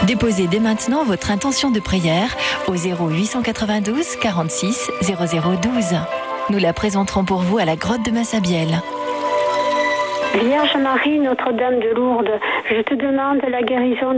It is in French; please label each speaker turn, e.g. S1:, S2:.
S1: Déposez dès maintenant votre intention de prière au 0892 46 0012. Nous la présenterons pour vous à la grotte de Massabielle.
S2: Vierge Marie, Notre-Dame de Lourdes, je te demande la guérison